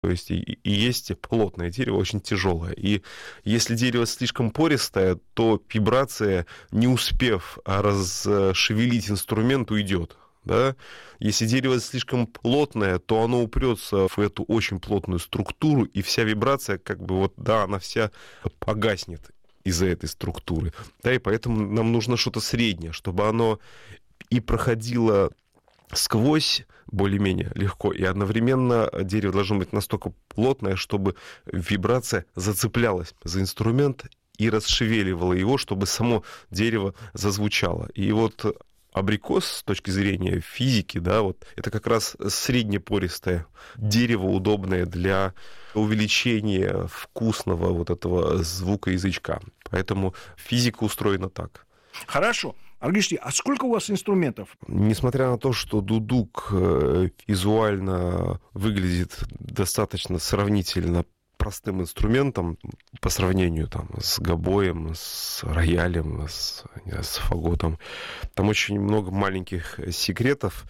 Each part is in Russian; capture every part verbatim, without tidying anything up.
То есть и, и есть плотное дерево, очень тяжелое. И если дерево слишком пористое, то вибрация, не успев расшевелить инструмент, уйдет. Да? Если дерево слишком плотное, то оно упрется в эту очень плотную структуру, и вся вибрация, как бы вот, да, она вся погаснет из-за этой структуры. Да, и поэтому нам нужно что-то среднее, чтобы оно и проходило сквозь более-менее легко, и одновременно дерево должно быть настолько плотное, чтобы вибрация зацеплялась за инструмент и расшевеливала его, чтобы само дерево зазвучало. И вот абрикос с точки зрения физики, да, вот это как раз среднепористое дерево, удобное для увеличения вкусного вот этого звука язычка. Поэтому физика устроена так. Хорошо. Аргишти, а сколько у вас инструментов? Несмотря на то, что дудук визуально выглядит достаточно сравнительно простым инструментом по сравнению там, с гобоем, с роялем, с, с фаготом, там очень много маленьких секретов.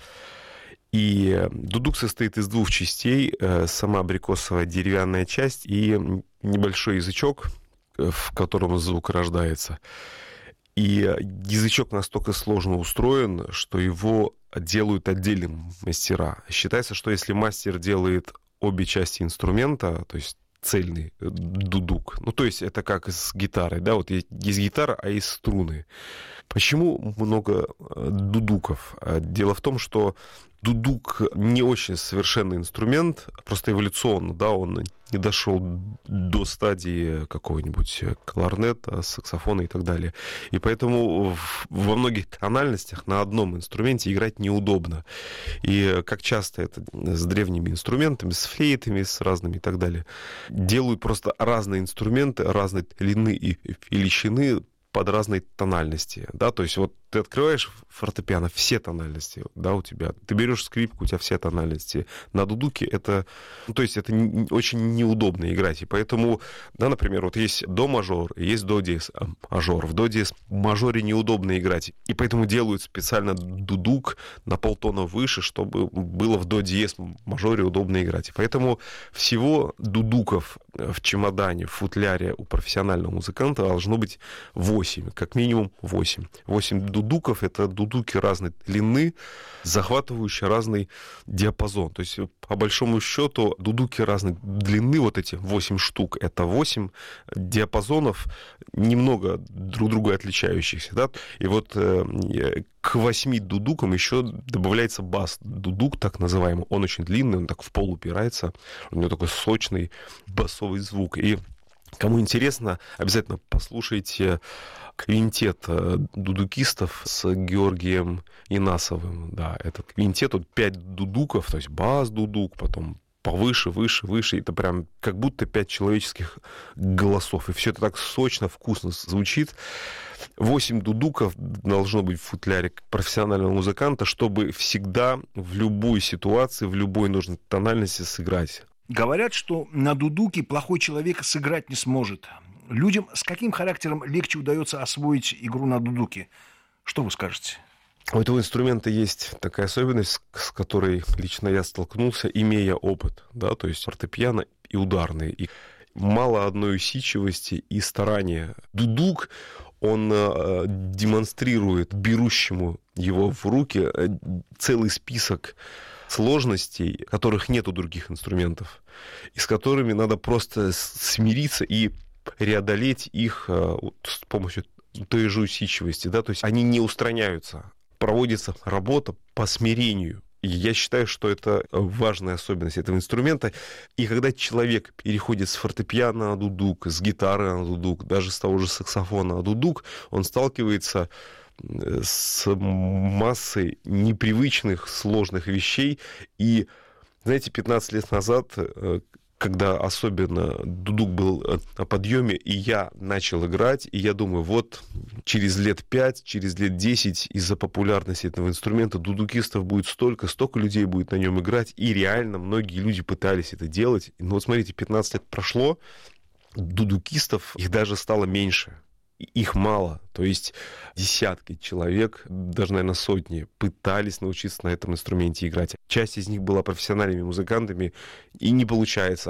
И дудук состоит из двух частей. Сама абрикосовая деревянная часть и небольшой язычок, в котором звук рождается. И язычок настолько сложно устроен, что его делают отдельным мастера. Считается, что если мастер делает обе части инструмента, то есть цельный дудук, ну, то есть это как с гитарой, да, вот есть, есть гитара, а есть струны. Почему много дудуков? Дело в том, что дудук не очень совершенный инструмент, просто эволюционно, да, он не дошел до стадии какого-нибудь кларнета, саксофона и так далее. И поэтому во многих тональностях на одном инструменте играть неудобно. И как часто это с древними инструментами, с флейтами, с разными и так далее, делают просто разные инструменты, разной длины и величины под разной тональности, да, то есть вот ты открываешь фортепиано, все тональности, да, у тебя, ты берешь скрипку, у тебя все тональности, на дудуке это, ну, то есть это не, очень неудобно играть, и поэтому, да, например, вот есть до мажор, есть до диез мажор, в до диез мажоре неудобно играть, и поэтому делают специально дудук на полтона выше, чтобы было в до диез мажоре удобно играть, и поэтому всего дудуков в чемодане, в футляре у профессионального музыканта должно быть восемь, как минимум восемь. восемь дудуков — это дудуки разной длины, захватывающие разный диапазон. То есть, по большому счету, дудуки разной длины, вот эти восемь штук, это восемь диапазонов, немного друг друга отличающихся. Да? И вот э, к восьми дудукам еще добавляется бас-дудук, так называемый. Он очень длинный, он так в пол упирается. У него такой сочный басовый звук. И кому интересно, обязательно послушайте квинтет дудукистов с Георгием Инасовым. Да, этот квинтет, вот пять дудуков, то есть бас-дудук, потом повыше, выше, выше. Это прям как будто пять человеческих голосов. И все это так сочно, вкусно звучит. Восемь дудуков должно быть в футляре профессионального музыканта, чтобы всегда в любой ситуации, в любой нужной тональности сыграть. Говорят, что на дудуке плохой человек сыграть не сможет. Людям с каким характером легче удается освоить игру на дудуке? Что вы скажете? У этого инструмента есть такая особенность, с которой лично я столкнулся, имея опыт, да, то есть фортепиано и ударные. И мало одной усидчивости и старания. Дудук, он э, демонстрирует берущему его в руки э, целый список сложностей, которых нет у других инструментов, и с которыми надо просто смириться и преодолеть их э, с помощью той же усидчивости, да, то есть они не устраняются. Проводится работа по смирению. И я считаю, что это важная особенность этого инструмента. И когда человек переходит с фортепиано на дудук, с гитары на дудук, даже с того же саксофона на дудук, он сталкивается с массой непривычных, сложных вещей. И, знаете, пятнадцать лет назад, когда особенно дудук был на подъеме, и я начал играть, и я думаю, вот через лет пять, через лет десять из-за популярности этого инструмента дудукистов будет столько, столько людей будет на нем играть, и реально многие люди пытались это делать. Но вот смотрите, пятнадцать лет прошло, дудукистов, их даже стало меньше. их мало. То есть десятки человек, даже, наверное, сотни, пытались научиться на этом инструменте играть. Часть из них была профессиональными музыкантами, и не получается.